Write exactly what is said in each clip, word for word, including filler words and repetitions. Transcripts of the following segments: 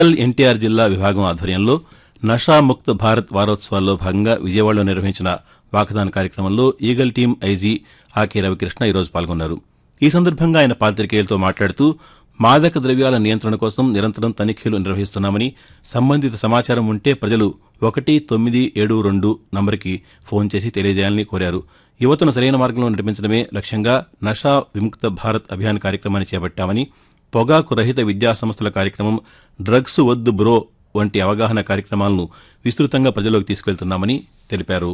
ఎన్టీఆర్ జిల్లా విభాగం ఆధ్వర్యంలో నషాముక్త భారత్ వారోత్సవాల్లో భాగంగా విజయవాడలో నిర్వహించిన వాకథాన్ కార్యక్రమంలో ఈగల్ టీం ఐజీ ఆకే రవికృష్ణ ఈరోజు పాల్గొన్నారు. ఈ సందర్భంగా ఆయన పాతికేయులతో మాట్లాడుతూ మాదక ద్రవ్యాల నియంత్రణ కోసం నిరంతరం తనిఖీలు నిర్వహిస్తున్నామని, సంబంధిత సమాచారం ఉంటే ప్రజలు ఒకటి తొమ్మిది ఏడు రెండు నంబరుకి ఫోన్ చేసి తెలియజేయాలని కోరారు. యువతను సరైన మార్గంలో నడిపించడమే లక్ష్యంగా నషా విముక్త భారత్ అభియాన్ కార్యక్రమాన్ని చేపట్టామని, పొగాకు రహిత విద్యా సంస్థల కార్యక్రమం, డ్రగ్స్ వద్దు బ్రో వంటి అవగాహన కార్యక్రమాలను విస్తృతంగా ప్రజల్లోకి తీసుకెళ్తున్నామని తెలిపారు.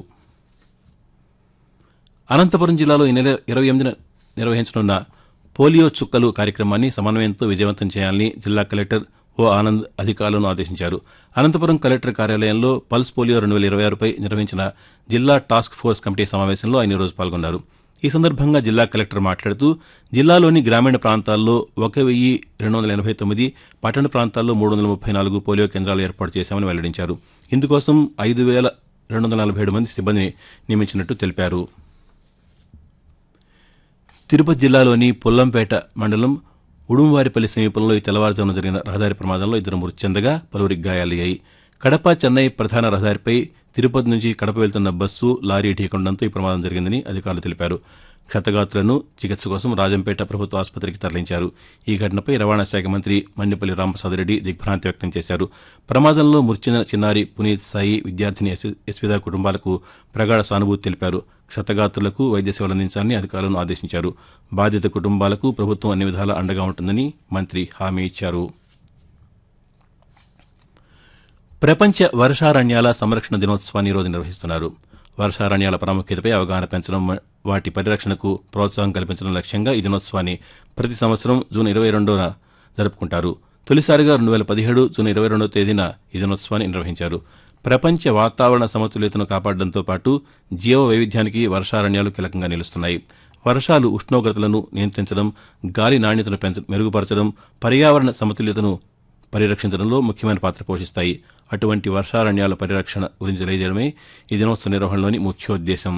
అనంతపురం జిల్లాలో ఈ నెల ఇరవై ఎనిమిదిన నిర్వహించనున్న పోలియో చుక్కలు కార్యక్రమాన్ని సమన్వయంతో విజయవంతం చేయాలని జిల్లా కలెక్టర్ ఓ ఆనంద్ అధికారులను ఆదేశించారు. అనంతపురం కలెక్టర్ కార్యాలయంలో పల్స్ పోలియో రెండు వేల ఇరవై ఆరుపై నిర్వహించిన జిల్లా టాస్క్ ఫోర్స్ కమిటీ సమావేశంలో ఆయన ఈరోజు పాల్గొన్నారు. ఈ సందర్భంగా జిల్లా కలెక్టర్ మాట్లాడుతూ జిల్లాలోని గ్రామీణ ప్రాంతాల్లో ఒక వెయ్యి రెండు వందల ఎనభై తొమ్మిది, పట్టణ ప్రాంతాల్లో మూడు వందల ముప్పై నాలుగు పోలియో కేంద్రాలు ఏర్పాటు చేశామని వెల్లడించారు. ఇందుకోసం ఐదు వేల రెండు వందల నలభై ఏడు మంది సిబ్బందిని నియమించినట్టు తెలిపారు. తిరుపతి జిల్లాలోని పుల్లంపేట మండలం ఉడుంవారిపల్లి సమీపంలో ఈ తెల్లవారుజామున జరిగిన రహదారి ప్రమాదంలో ఇద్దరు మృతి చెందగా పలువురికి గాయాలయ్యాయి. కడప చెన్నై ప్రధాన రహదారిపై తిరుపతి నుంచి కడప వెళ్తున్న బస్సు లారీ ఢీకొనడంతో ఈ ప్రమాదం జరిగిందని అధికారులు తెలిపారు. క్షతగాత్రులను చికిత్స కోసం రాజంపేట ప్రభుత్వ ఆసుపత్రికి తరలించారు. ఈ ఘటనపై రవాణా శాఖ మంత్రి మండిపల్లి రామప్రసాదరెడ్డి దిగ్భ్రాంతి వ్యక్తం చేశారు. ప్రమాదంలో మృతి చెందిన చిన్నారి పునీత్ సాయి, విద్యార్థిని యశ్విత కుటుంబాలకు ప్రగాఢ సానుభూతి తెలిపారు. క్షతగాత్రులకు వైద్య సేవలు అందించాలని అధికారులను ఆదేశించారు. బాధిత కుటుంబాలకు ప్రభుత్వం అన్ని విధాలా అండగా ఉంటుందని మంత్రి హామీ ఇచ్చారు. ప్రపంచ వర్షారణ్యాల సంరక్షణ దినోత్సవాన్ని ఈరోజు నిర్వహిస్తున్నారు. వర్షారణ్యాల ప్రాముఖ్యతపై అవగాహన పెంచడం, వాటి పరిరక్షణకు ప్రోత్సాహం కల్పించడం లక్ష్యంగా ఈ దినోత్సవాన్ని ప్రతి సంవత్సరం జూన్ ఇరవై రెండున జరుపుకుంటారు. తొలిసారిగా రెండు వేల పదిహేడు జూన్ ఇరవై రెండవ తేదీన ఈ దినోత్సవాన్ని నిర్వహించారు. ప్రపంచ వాతావరణ సమతుల్యతను కాపాడడంతో పాటు జీవ వైవిధ్యానికి వర్షారణ్యాలు కీలకంగా నిలుస్తున్నాయి. వర్షాలు ఉష్ణోగ్రతలను నియంత్రించడం, గాలి నాణ్యతను పెంచ మెరుగుపరచడం, పర్యావరణ సమతుల్యతను పరిరక్షించడంలో ముఖ్యమైన పాత్ర పోషిస్తాయి. అటువంటి వర్షారణ్యాల పరిరక్షణ గురించి తెలియజేయడమే ఈ దినోత్సవ నిర్వహణలోని ముఖ్యోద్దేశం.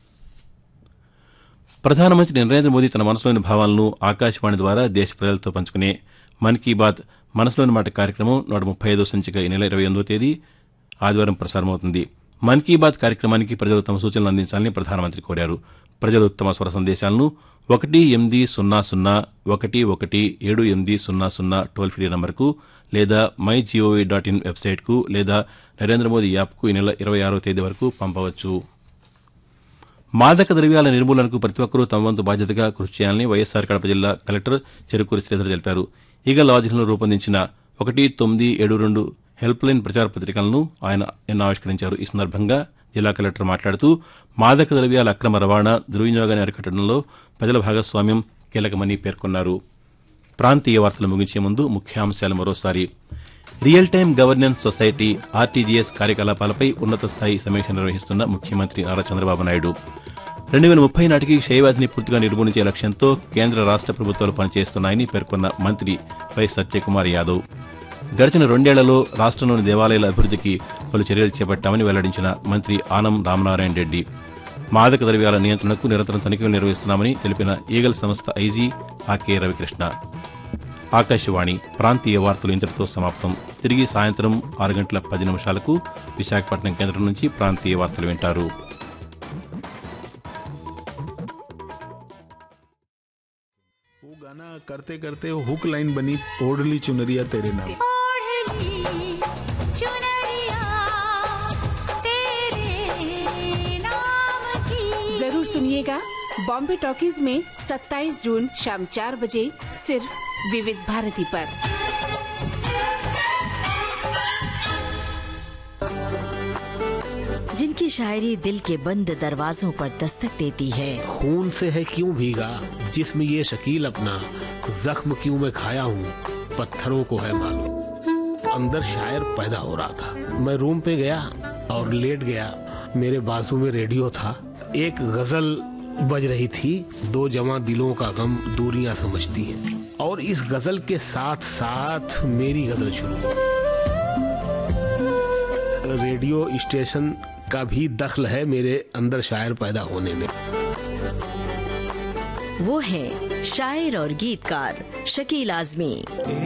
ప్రధానమంత్రి నరేంద్ర మోదీ తన మనసులోని భావాలను ఆకాశవాణి ద్వారా దేశ ప్రజలతో పంచుకునే మన్ కీ బాత్ మనసులోని మాట కార్యక్రమం నూట ముప్పై ఐదో సంచిక ఈ నెల ఇరవై ఎనిమిదో తేదీ ఆదివారం ప్రసారమవుతుంది. మన్ కీ బాత్ కార్యక్రమానికి ప్రజలు తమ సూచనలు అందించాలని ప్రధానమంత్రి కోరారు. ప్రజలు తమ స్వర సందేశాలను ఒకటి ఎనిమిది సున్నా సున్నా ఒకటి ఒకటి ఏడు ఎనిమిది సున్నా సున్నా టోల్ ఫ్రీ నంబర్కు లేదా మై జీఓవీ డాట్ ఇన్ వెబ్సైట్కు లేదా నరేంద్ర మోదీ యాప్కు ఈ నెల ఇరవై ఆరో తేదీ వరకు పంపవచ్చు. మాదక ద్రవ్యాల నిర్మూలనకు ప్రతి ఒక్కరూ తమ వంతు బాధ్యతగా కృషి చేయాలని వైఎస్సార్ కడప జిల్లా కలెక్టర్ చెరుకూరి శ్రీధర్ తెలిపారు. ఈగల్ ఆధ్వర్యంలో రూపొందించిన ఒకటి తొమ్మిది ఏడు రెండు హెల్ప్ లైన్ ప్రచార పత్రికలను ఆయన నిన్న ఆవిష్కరించారు. ఈ సందర్భంగా జిల్లా కలెక్టర్ మాట్లాడుతూ మాదక ద్రవ్యాల అక్రమ రవాణా, దుర్వినియోగాన్ని అరికట్టడంలో ప్రజల భాగస్వామ్యం కీలకమని పేర్కొన్నారు. ప్రాంతీయ వార్తలు ముగించే ముందు ముఖ్యాంశాలు మరోసారి. Real time governance society RTGS కార్యకలాపాలపై ఉన్నత స్థాయి సమీక్ష నిర్వహిస్తున్న ముఖ్యమంత్రి నారా చంద్రబాబు నాయుడు రెండు వేల ముప్పై నాటికి క్షయవ్యాధిని పూర్తిగా నిర్మూలించే లక్ష్యంతో కేంద్ర రాష్ట ప్రభుత్వాలు పనిచేస్తున్నాయని పేర్కొన్న మంత్రి వై సత్యకుమార్ యాదవ్. గడిచిన రెండేళ్లలో రాష్ట్రంలోని దేవాలయాల అభివృద్ధికి పలు చర్యలు చేపట్టామని వెల్లడించిన మంత్రి ఆనం రామనారాయణ రెడ్డి. మాదక ద్రవ్యాల నియంత్రణకు నిరంతరం తనిఖీలు నిర్వహిస్తున్నామని తెలిపిన ఈగల్ సంస్థ ఐజీ ఆకే రవికృష్ణ. ఆకాశవాణి ప్రాంతీయ వార్తలు ఇంతటితో సమాప్తం. తిరిగి సాయంత్రం ఆరు గంటల పది నిమిషాలకు విశాఖపట్నం కేంద్రం నుంచి ప్రాంతీయ వార్తలు వింటారు. वो गाना करते करते हुक लाइन बनी, ओढ़ली चुनरिया तेरे नाम। जरूर सुनिएगा बॉम्बे टॉकीज में सत्ताईस जून शाम चार बजे सिर्फ विविध भारती पर। जिनकी शायरी दिल के बंद दरवाजों पर दस्तक देती है। खून से है क्यों भीगा जिस्म ये शकील अपना, जख्म क्यों मैं खाया हूँ पत्थरों को है मालूम। अंदर शायर पैदा हो रहा था, मैं रूम पे गया और लेट गया। मेरे बाजू में रेडियो था, एक गजल बज रही थी, दो जवां दिलों का गम दूरियां समझती हैं। और इस गजल के साथ साथ मेरी गजल शुरू। रेडियो स्टेशन का भी दखल है मेरे अंदर शायर पैदा होने में। वो है शायर और गीतकार शकील आजमी।